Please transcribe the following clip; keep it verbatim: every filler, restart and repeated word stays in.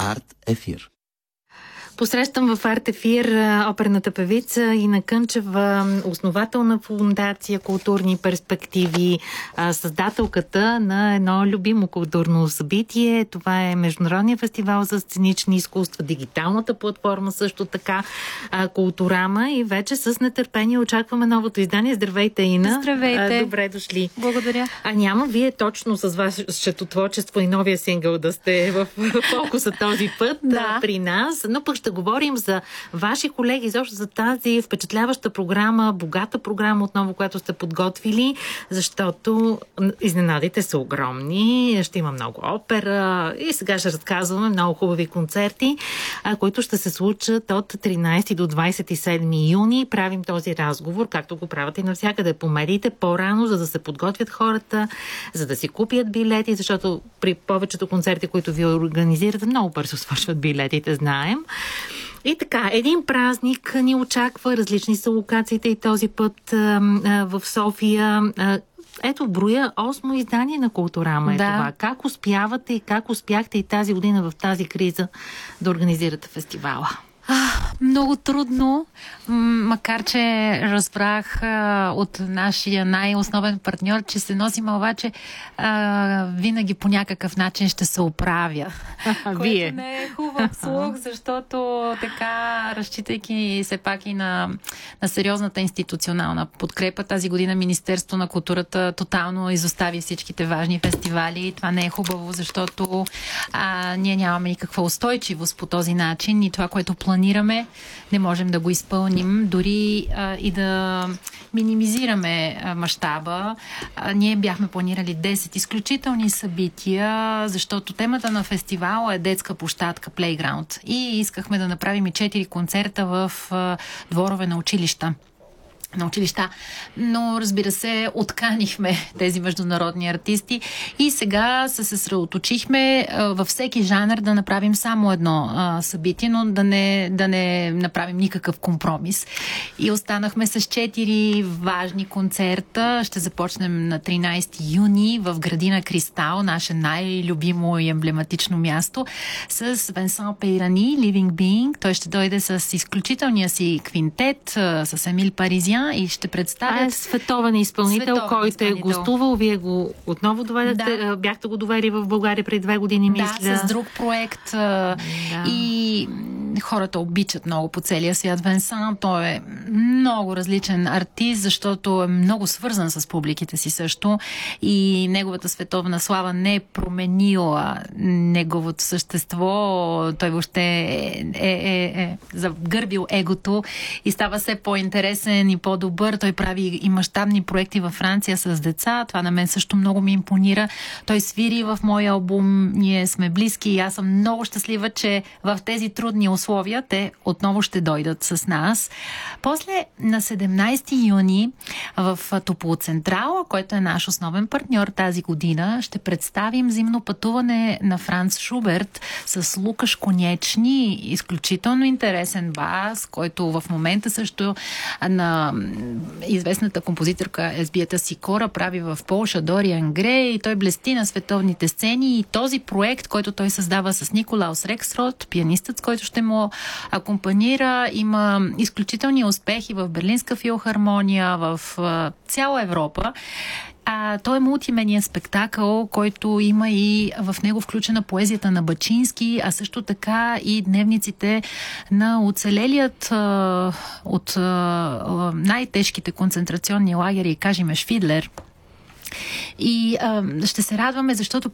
Арт Ефир. Посрещам в Арт Ефир оперната певица Ина Кънчева, основател на фундация Културни перспективи, създателката на едно любимо културно събитие. Това е Международния фестивал за сценични изкуства, дигиталната платформа също така, Културама, и вече с нетърпение очакваме новото издание. Здравейте, Ина! Здравейте! Добре дошли! Благодаря! А няма вие точно с вашето творчество и новия сингъл да сте в фокуса този път да. при нас, но пък ще говорим за ваши колеги, изобщо за тази впечатляваща програма, богата програма отново, която сте подготвили, защото изненадите са огромни. Ще има много опера и сега ще разказваме много хубави концерти, които ще се случат от тринайсети до двайсет и седми юни. Правим този разговор, както го правят и навсякъде по медиите, по-рано, за да се подготвят хората, за да си купят билети, защото при повечето концерти, които ви организирате, много бързо свършват билетите, знаем. И така, един празник ни очаква, различни са локациите и този път а, а, в София. А, ето, броя осмо издание на Културама е да. това. Как успявате и как успяхте и тази година в тази криза да организирате фестивала? А, много трудно, макар че разбрах а, от нашия най-основен партньор, че се носим, обаче а, винаги по някакъв начин ще се оправя. Вие? Което не е хубав слух, защото така, разчитайки се пак и на, на сериозната институционална подкрепа, тази година Министерство на културата тотално изостави всичките важни фестивали. Това не е хубаво, защото а, ние нямаме никаква устойчивост по този начин и това, което планираме, не можем да го изпълним, дори а, и да минимизираме а, мащаба. А, ние бяхме планирали десет изключителни събития, защото темата на фестивала е детска площадка, плейграунд. И искахме да направим и четири концерта в а, дворове на училища. на училища, но разбира се, отканихме тези международни артисти и сега се съсредоточихме във всеки жанр да направим само едно а, събитие, но да не, да не направим никакъв компромис. И останахме с четири важни концерта. Ще започнем на тринайсети юни в градина Кристал, наше най-любимо и емблематично място, с Венсан Пейрани, Living Being. Той ще дойде с изключителния си квинтет, с Емил Паризиан и ще представят... А е световен изпълнител, световен който изпълнител. е гостувал. Вие го отново доведете. Да. Бяхте го довели в България преди две години, мисля. Да, с друг проект. Да. И хората обичат много по целия свят Венсан. Той е много различен артист, защото е много свързан с публиките си също. И неговата световна слава не е променила неговото същество. Той въобще е, е, е, е загърбил егото и става все по-интересен и по-добър. Той прави и мащабни проекти във Франция с деца. Това на мен също много ми импонира. Той свири в моя албум. Ние сме близки и аз съм много щастлива, че в тези трудни условия те отново ще дойдат с нас. После на седемнайсети юни в Топлоцентрала, който е наш основен партньор тази година, ще представим зимно пътуване на Франц Шуберт с Лукаш Конечни. Изключително интересен бас, който в момента също на известната композиторка Елзбиета Сикора прави в Полша Дориан Грей и той блести на световните сцени и този проект, който той създава с Николаус Рексрод, пианистът, с който ще му акомпанира, има изключителни успехи в Берлинска филхармония, в цяла Европа. А, той е мултимедиен спектакъл, който има и в него включена поезията на Бачински, а също така и дневниците на оцелелият а, от а, най-тежките концентрационни лагери Кажимеш Фидлер. И а, ще се радваме, защото